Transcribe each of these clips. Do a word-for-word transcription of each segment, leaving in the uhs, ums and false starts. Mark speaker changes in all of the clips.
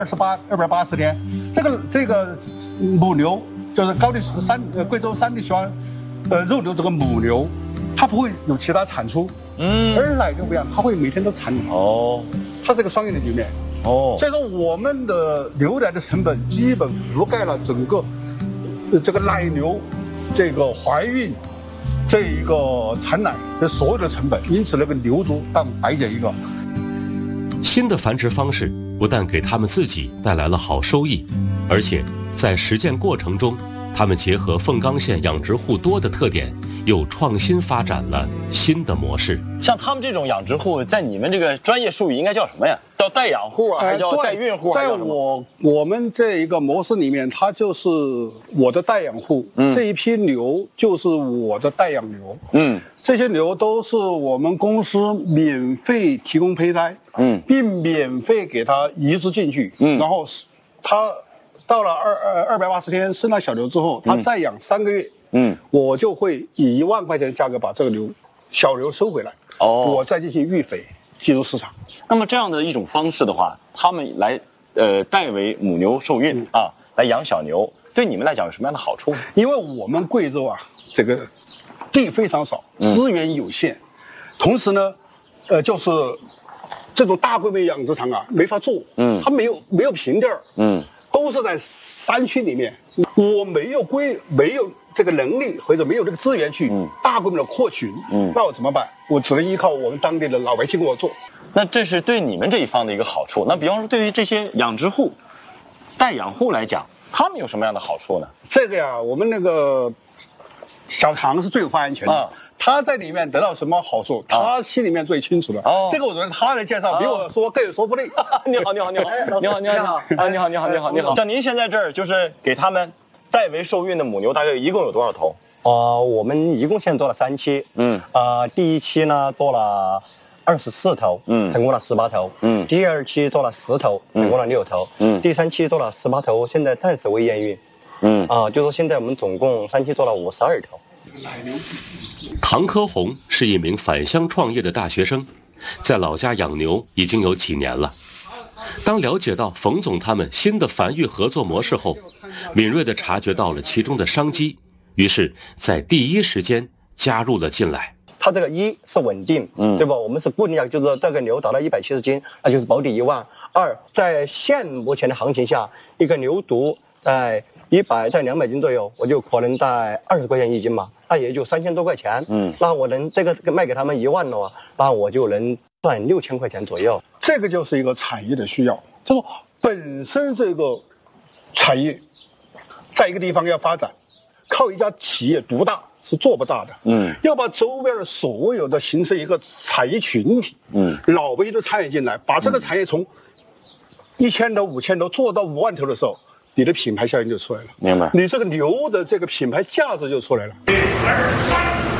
Speaker 1: 二十八二百八十天，这个这个母牛就是高地山呃贵州山地喜欢呃肉牛这个母牛，它不会有其他产出，嗯，而奶牛不一样，它会每天都产奶。哦，它是个双赢的局面。哦，所以说我们的牛奶的成本基本覆盖了整个呃这个奶牛这个怀孕这一个产奶的所有的成本，因此那个牛犊当白捡一个。
Speaker 2: 新的繁殖方式不但给他们自己带来了好收益，而且在实践过程中，他们结合凤冈县养殖户多的特点，又创新发展了新的模式。
Speaker 3: 像他们这种养殖户，在你们这个专业术语应该叫什么呀？叫代养户啊，还是叫代孕户？
Speaker 1: 在我我们这一个模式里面，它就是我的代养户，嗯，这一批牛就是我的代养牛，嗯，这些牛都是我们公司免费提供胚胎，嗯，并免费给它移植进去，嗯，然后它到了二二二百八十天生了小牛之后，它再养三个月，嗯，我就会以一万块钱的价格把这个牛小牛收回来，哦，我再进行育肥进入市场。
Speaker 3: 那么这样的一种方式的话，他们来呃代为母牛受孕、嗯、啊，来养小牛，对你们来讲有什么样的好处呢？
Speaker 1: 因为我们贵州啊，这个地非常少，资源有限，嗯、同时呢，呃，就是这种大规模养殖场啊没法做，嗯，它没有没有平地儿，嗯，都是在山区里面，我没有规没有这个能力或者没有这个资源去大规模的扩群，嗯，那我怎么办？我只能依靠我们当地的老百姓给我做。
Speaker 3: 那这是对你们这一方的一个好处。那比方说，对于这些养殖户、代养户来讲，他们有什么样的好处呢？
Speaker 1: 这个呀，我们那个小唐是最有发言权的。啊，他在里面得到什么好处，他心里面最清楚的。哦，这个我觉得他来介绍比我说更有说服力。
Speaker 3: 你好，你好，你好，你好，你好，啊，你好，你好，你好，你好。像您现在这儿就是给他们代为受孕的母牛，大概一共有多少头？
Speaker 4: 呃，我们一共现在做了三期。嗯。呃，第一期呢做了二十四头，嗯，成功了十八头。嗯。第二期做了十头，成功了六头。嗯。第三期做了十八头，现在暂时未验孕。嗯。啊、呃，就说现在我们总共三期做了五十二头。
Speaker 2: 唐科红是一名返乡创业的大学生，在老家养牛已经有几年了。当了解到冯总他们新的繁育合作模式后，敏锐地察觉到了其中的商机，于是在第一时间加入了进来。
Speaker 4: 它这个一是稳定，嗯，对吧？我们是固定价，就是这个牛达到一百七十斤，那就是保底一万。二，在现目前的行情下，一个牛犊在一百到两百斤左右，我就可能在二十块钱一斤嘛，那也就三千多块钱。嗯，那我能这个卖给他们一万的话，那我就能赚六千块钱左右。
Speaker 1: 这个就是一个产业的需要，就说本身这个产业在一个地方要发展，靠一家企业独大是做不大的。嗯，要把周边的所有的形成一个产业群体，嗯，老百姓都参与进来，把这个产业从一千头、五千头做到五万头的时候，你的品牌效应就出来了。明白？你这个牛的这个品牌价值就出来了。一二三。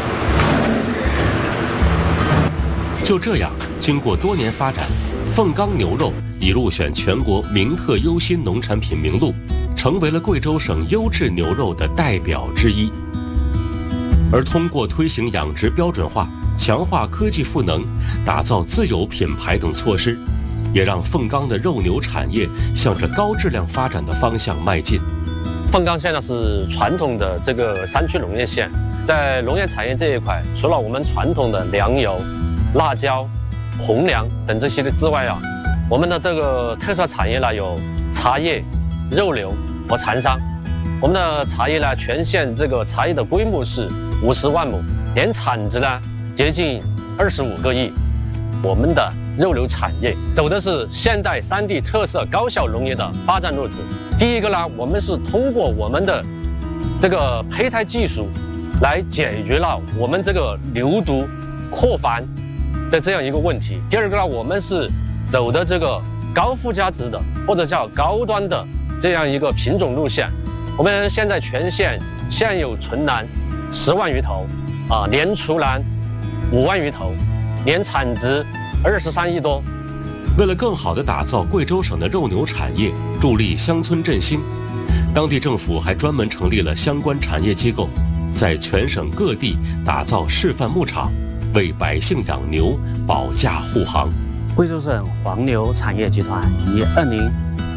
Speaker 2: 就这样，经过多年发展，凤冈牛肉已入选全国名特优新农产品名录，成为了贵州省优质牛肉的代表之一。而通过推行养殖标准化、强化科技赋能、打造自有品牌等措施，也让凤冈的肉牛产业向着高质量发展的方向迈进。
Speaker 5: 凤冈现在是传统的这个山区农业县，在农业产业这一块，除了我们传统的粮油、辣椒、红粮等这些的之外啊，我们的这个特色产业呢有茶叶、肉牛和蚕桑。我们的茶叶呢，全县这个茶叶的规模是五十万亩，年产值呢接近二十五个亿。我们的肉牛产业走的是现代山地特色高效农业的发展路子。第一个呢，我们是通过我们的这个胚胎技术来解决了我们这个牛犊扩繁的这样一个问题。第二个呢，我们是走的这个高附加值的或者叫高端的这样一个品种路线。我们现在全县现有纯栏十万余头，啊，年雏栏五万余头，年产值二十三亿多。
Speaker 2: 为了更好地打造贵州省的肉牛产业，助力乡村振兴，当地政府还专门成立了相关产业机构，在全省各地打造示范牧场，为百姓养牛保驾护航。
Speaker 6: 贵州省黄牛产业集团于二零